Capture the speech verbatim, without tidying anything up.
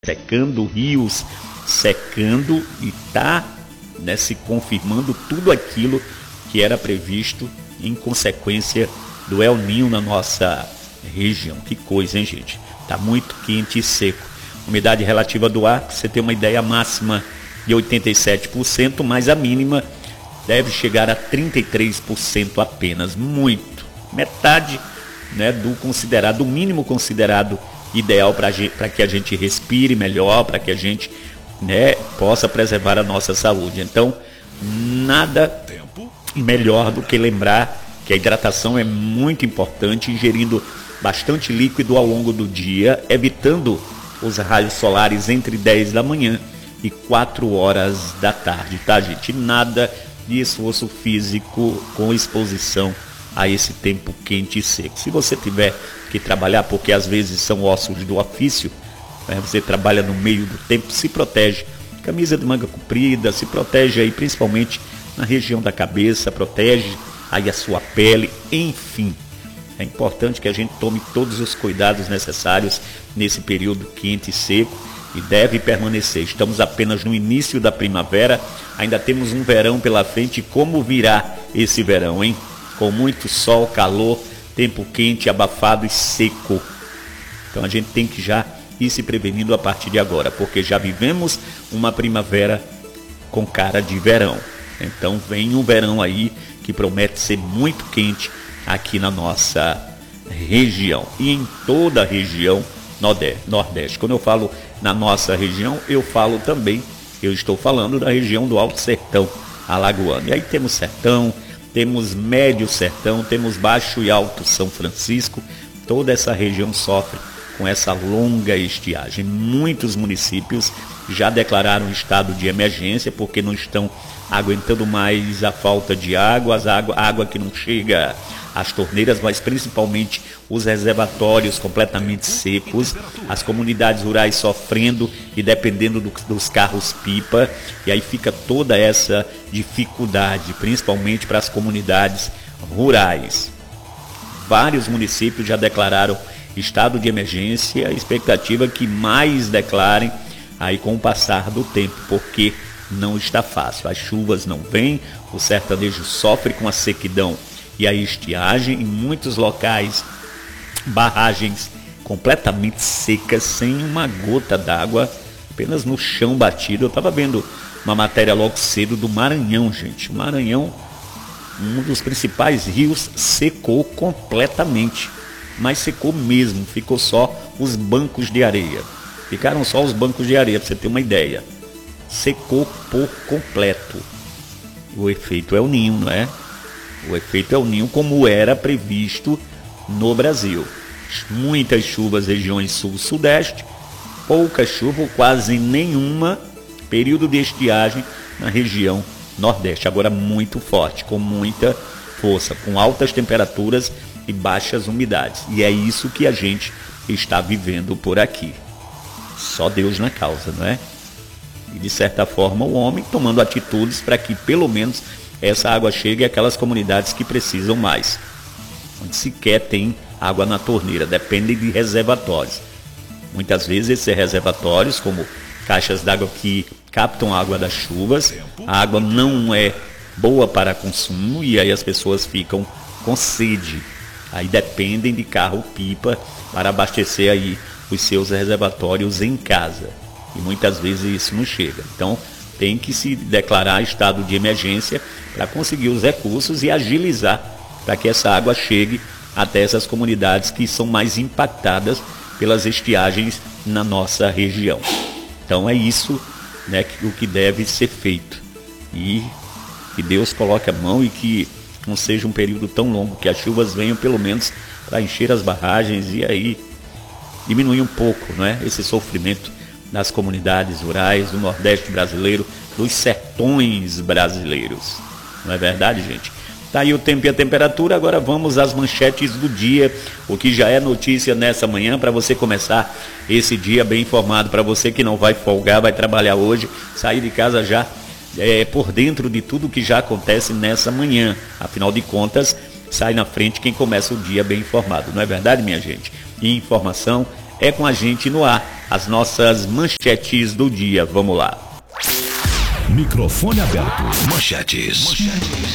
secando, rios secando e está, né, se confirmando tudo aquilo que era previsto em consequência do El Niño na nossa região. Que coisa, hein, gente? Está muito quente e seco. Umidade relativa do ar, para você ter uma ideia, máxima de oitenta e sete por cento, mas a mínima deve chegar a trinta e três por cento apenas. Muito. Metade, né, do considerado, do mínimo considerado ideal para que a gente respire melhor, para que a gente, né, possa preservar a nossa saúde. Então, nada melhor do que lembrar que a hidratação é muito importante, ingerindo bastante líquido ao longo do dia, evitando os raios solares entre dez da manhã e quatro horas da tarde, tá, gente? Nada de esforço físico com exposição a esse tempo quente e seco. Se você tiver que trabalhar, porque às vezes são ossos do ofício, né, você trabalha no meio do tempo, se protege. Camisa de manga comprida, se protege aí principalmente na região da cabeça, protege aí a sua pele, enfim. É importante que a gente tome todos os cuidados necessários nesse período quente e seco e deve permanecer. Estamos apenas no início da primavera, ainda temos um verão pela frente. Como virá esse verão, hein? Com muito sol, calor, tempo quente, abafado e seco. Então a gente tem que já ir se prevenindo a partir de agora, porque já vivemos uma primavera com cara de verão. Então vem um verão aí que promete ser muito quente aqui na nossa região e em toda a região Nordeste. Quando eu falo na nossa região, eu falo também, eu estou falando da região do Alto Sertão Alagoano. E aí temos Sertão, temos Médio Sertão, temos Baixo e Alto São Francisco. Toda essa região sofre com essa longa estiagem. Muitos municípios já declararam estado de emergência porque não estão aguentando mais a falta de água, as água, água que não chega às torneiras, mas principalmente os reservatórios completamente secos, as comunidades rurais sofrendo e dependendo do, dos carros-pipa, e aí fica toda essa dificuldade, principalmente para as comunidades rurais. Vários municípios já declararam estado de emergência, a expectativa é que mais declarem aí com o passar do tempo, porque não está fácil, as chuvas não vêm, o sertanejo sofre com a sequidão e a estiagem, em muitos locais, barragens completamente secas, sem uma gota d'água, apenas no chão batido. Eu estava vendo uma matéria logo cedo do Maranhão, gente. O Maranhão, um dos principais rios, secou completamente, mas secou mesmo, ficou só os bancos de areia. Ficaram só os bancos de areia, para você ter uma ideia. Secou por completo. O efeito El Niño, não é? O efeito El Niño como era previsto no Brasil. Muitas chuvas regiões sul-sudeste, pouca chuva ou quase nenhuma, período de estiagem na região nordeste. Agora muito forte, com muita força, com altas temperaturas e baixas umidades. E é isso que a gente está vivendo por aqui. Só Deus na causa, não é? E de certa forma o homem tomando atitudes para que pelo menos essa água chegue àquelas comunidades que precisam mais, onde sequer tem água na torneira, dependem de reservatórios. Muitas vezes esses reservatórios, como caixas d'água que captam a água das chuvas, a água não é boa para consumo e aí as pessoas ficam com sede. Aí dependem de carro-pipa para abastecer aí os seus reservatórios em casa. E muitas vezes isso não chega. Então tem que se declarar estado de emergência para conseguir os recursos e agilizar para que essa água chegue até essas comunidades que são mais impactadas pelas estiagens na nossa região. Então é isso, né, que, o que deve ser feito. E que Deus coloque a mão e que não seja um período tão longo, que as chuvas venham pelo menos para encher as barragens e aí diminuir um pouco, não é, esse sofrimento das comunidades rurais do Nordeste brasileiro, dos sertões brasileiros. Não é verdade, gente? Tá aí o tempo e a temperatura. Agora vamos às manchetes do dia, o que já é notícia nessa manhã, para você começar esse dia bem informado, para você que não vai folgar, vai trabalhar hoje, sair de casa já é, por dentro de tudo que já acontece nessa manhã. Afinal de contas, sai na frente quem começa o dia bem informado. Não é verdade, minha gente? E informação é com a gente no ar. as nossas manchetes do dia. Vamos lá. Microfone aberto. Manchetes. Manchetes.